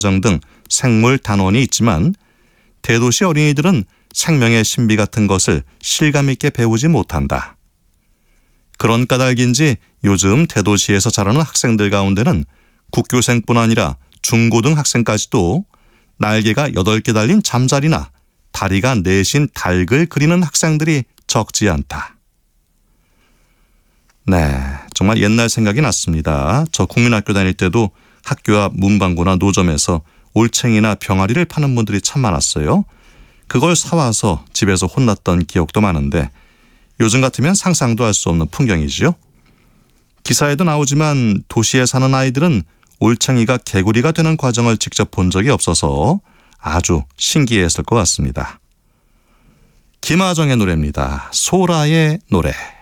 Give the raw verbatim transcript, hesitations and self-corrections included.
과정 등 생물 단원이 있지만 대도시 어린이들은 생명의 신비 같은 것을 실감 있게 배우지 못한다. 그런 까닭인지 요즘 대도시에서 자라는 학생들 가운데는 국교생뿐 아니라 중고등학생까지도 날개가 여덟 개 달린 잠자리나 다리가 넷인 닭을 그리는 학생들이 적지 않다. 네, 정말 옛날 생각이 났습니다. 저 국민학교 다닐 때도 학교 앞 문방구나 노점에서 올챙이나 병아리를 파는 분들이 참 많았어요. 그걸 사와서 집에서 혼났던 기억도 많은데 요즘 같으면 상상도 할 수 없는 풍경이지요. 기사에도 나오지만 도시에 사는 아이들은 올챙이가 개구리가 되는 과정을 직접 본 적이 없어서 아주 신기했을 것 같습니다. 김하정의 노래입니다. 소라의 노래.